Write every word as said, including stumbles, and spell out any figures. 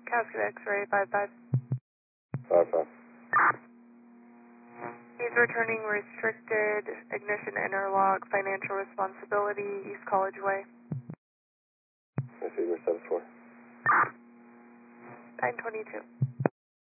Casket X-ray, five five. five five. He's returning restricted, ignition interlock, financial responsibility, East College Way. Receiver seven four. nine twenty-two.